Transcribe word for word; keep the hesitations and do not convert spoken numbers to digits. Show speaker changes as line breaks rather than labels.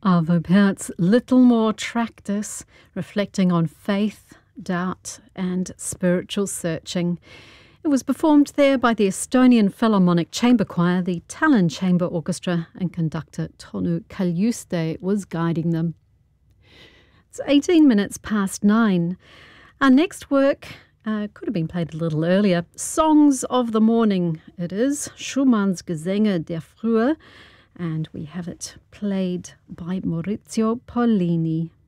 Arvo Pärt's Little More Tractus, reflecting on faith, doubt and spiritual searching. It was performed there by the Estonian Philharmonic Chamber Choir. The Tallinn Chamber Orchestra and conductor Tonu Kaljuste was guiding them. It's eighteen minutes past nine. Our next work uh, could have been played a little earlier. Songs of the Morning it is, Schumann's Gesänge der Frühe, and we have it played by Maurizio Pollini.